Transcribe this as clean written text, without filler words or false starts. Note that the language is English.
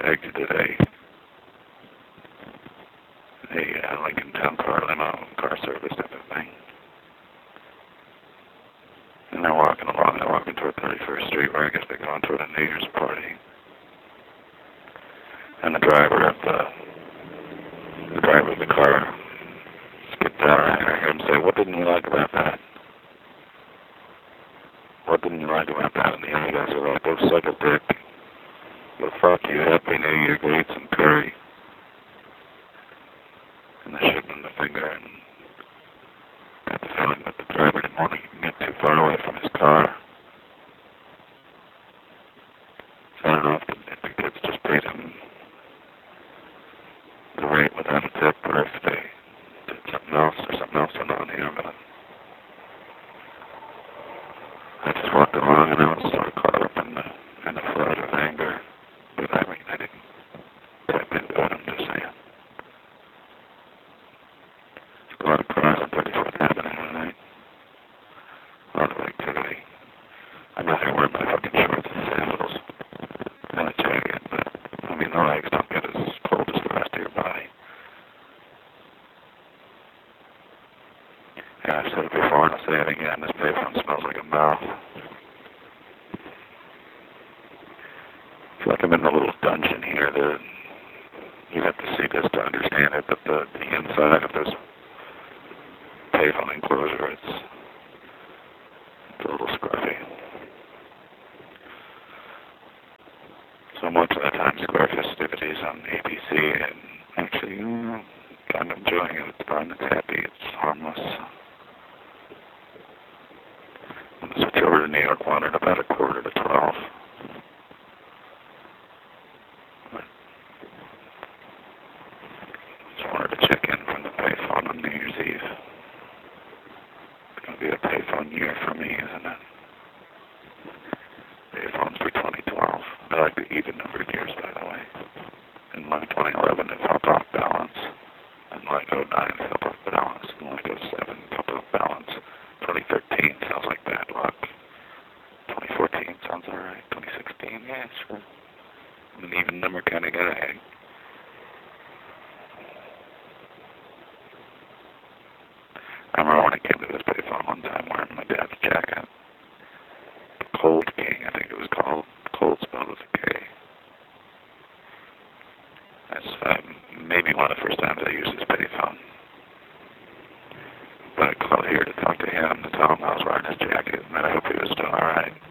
exited a Lincoln Town Car limo, car service type of thing. And they're walking along, they're walking toward 31st Street, where I guess they're going toward a New Year's party. And the driver of the car skipped out, and I heard him say, "What didn't you like about that? What didn't you like about that?" And the other guys were like, "Go suck a dick. Go fuck you. Happy New Year, Gates and Curry." And they shook him the finger, and got the feeling that the driver didn't want to get too far away from his car. So I don't know if the kids just paid him the rate without a tip, or if they did something else, or something else went on here, but I just walked along, and I was sort of caught up in the flood of anger. But I mean, I didn't type into it, I'm just saying. There's a lot of cars on 34th Avenue tonight. A lot of activity. I'm not going to wear my fucking shorts and sandals and a jacket, but, I mean, the legs don't get as cold as the rest of your body. Yeah, I've said it before, and I'll say it again. This payphone smells like a mouth. It's like I'm in a little dungeon here. You have to see this to understand it, but the inside of this payphone enclosure, it's a little scruffy. So I'm watching the Times Square festivities on ABC, and actually, I'm enjoying it. It's fun, it's happy, it's harmless. I'm going to switch over to New York One at about 11:45. Just wanted to check in from the payphone on New Year's Eve. It's going to be a payphone year for me, isn't it? Payphones for 2012. I like the even numbered years, by the way. In like 2011, it felt off balance. In like 09, it felt off balance. In like 07, it felt off balance. 2013 sounds like bad luck. 2014 sounds alright. 2016, yeah, sure. An even number kind of guy. I remember when I came to this payphone one time wearing my dad's jacket. Cold King, I think it was called. Cold spelled with a K. That's maybe one of the first times I used his payphone. But I called here to talk to him, to tell him I was wearing his jacket, and that I hope he was doing alright.